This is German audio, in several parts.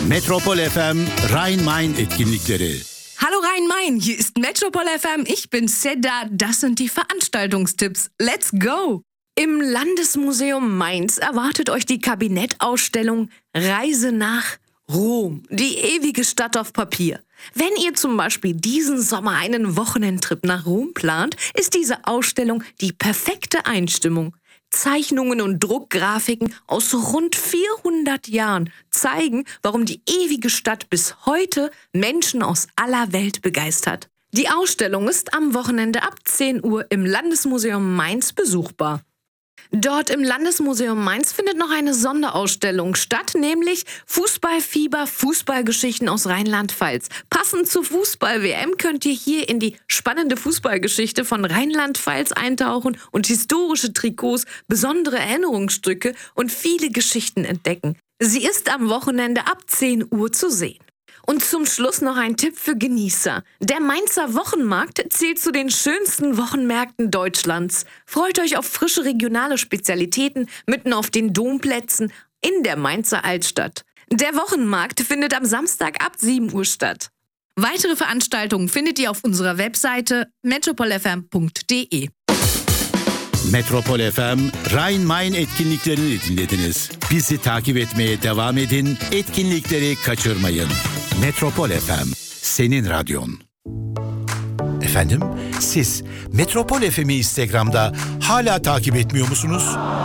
Metropol FM Rhein-Main etkinlikleri. Hallo Rhein-Main, hier ist Metropol FM. Ich bin Seda. Das sind die Veranstaltungstipps. Let's go! Im Landesmuseum Mainz erwartet euch die Kabinettausstellung Reise nach Rom, die ewige Stadt auf Papier. Wenn ihr zum Beispiel diesen Sommer einen Wochenendtrip nach Rom plant, ist diese Ausstellung die perfekte Einstimmung. Zeichnungen und Druckgrafiken aus rund 400 Jahren zeigen, warum die ewige Stadt bis heute Menschen aus aller Welt begeistert. Die Ausstellung ist am Wochenende ab 10 Uhr im Landesmuseum Mainz besuchbar. Dort im Landesmuseum Mainz findet noch eine Sonderausstellung statt, nämlich Fußballfieber, Fußballgeschichten aus Rheinland-Pfalz. Passend zur Fußball-WM könnt ihr hier in die spannende Fußballgeschichte von Rheinland-Pfalz eintauchen und historische Trikots, besondere Erinnerungsstücke und viele Geschichten entdecken. Sie ist am Wochenende ab 10 Uhr zu sehen. Und zum Schluss noch ein Tipp für Genießer. Der Mainzer Wochenmarkt zählt zu den schönsten Wochenmärkten Deutschlands. Freut euch auf frische regionale Spezialitäten mitten auf den Domplätzen in der Mainzer Altstadt. Der Wochenmarkt findet am Samstag ab 7 Uhr statt. Weitere Veranstaltungen findet ihr auf unserer Webseite metropolfm.de. Metropol FM Rhein-Main etkinliklerini dinlediniz. Bizi takip etmeye devam edin, etkinlikleri kaçırmayın. Metropol FM, senin radyon. Efendim, siz Metropol FM'i Instagram'da hala takip etmiyor musunuz?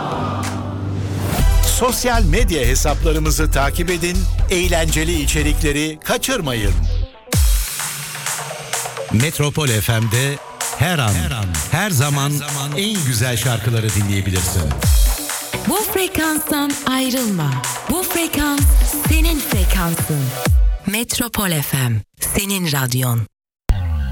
Sosyal medya hesaplarımızı takip edin, eğlenceli içerikleri kaçırmayın. Metropol FM'de her an, her zaman en güzel şarkıları dinleyebilirsin. Bu frekanstan ayrılma. Bu frekans senin frekansın. Metropol FM, senin radyon.